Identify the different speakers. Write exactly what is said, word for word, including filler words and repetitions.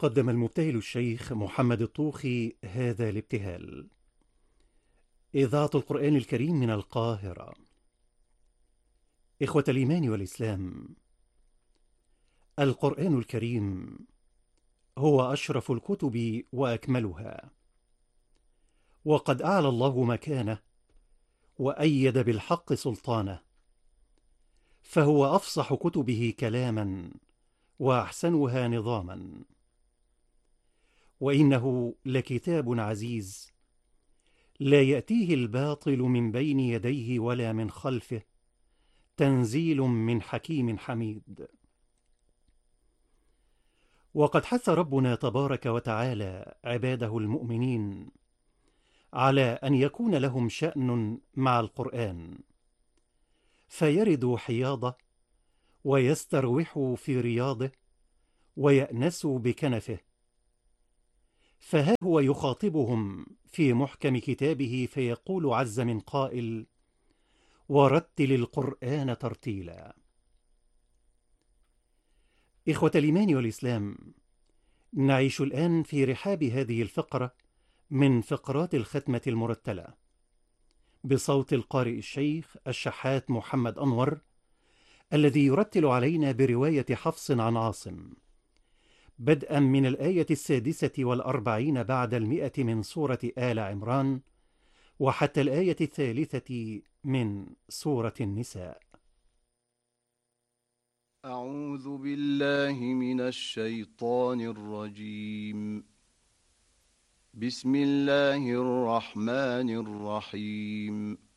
Speaker 1: قدم المبتهل الشيخ محمد الطوخي هذا الابتهال. إذاعة القرآن الكريم من القاهرة. إخوة الإيمان والإسلام، القرآن الكريم هو أشرف الكتب وأكملها، وقد أعلى الله مكانه وأيد بالحق سلطانه، فهو أفصح كتبه كلاما وأحسنها نظاما، وإنه لكتاب عزيز لا يأتيه الباطل من بين يديه ولا من خلفه، تنزيل من حكيم حميد. وقد حث ربنا تبارك وتعالى عباده المؤمنين على أن يكون لهم شأن مع القرآن، فيردوا حياضه ويستروحوا في رياضه ويأنسوا بكنفه. فها هو يخاطبهم في محكم كتابه فيقول عز من قائل: ورتل القرآن ترتيلا. إخوة الإيمان والإسلام، نعيش الآن في رحاب هذه الفقرة من فقرات الختمة المرتلة، بصوت القارئ الشيخ الشحات محمد أنور، الذي يرتل علينا برواية حفص عن عاصم، بدءا من الآية السادسة والأربعين بعد المئة من سورة آل عمران، وحتى الآية الثالثة من سورة النساء.
Speaker 2: أعوذ بالله من الشيطان الرجيم. بسم الله الرحمن الرحيم.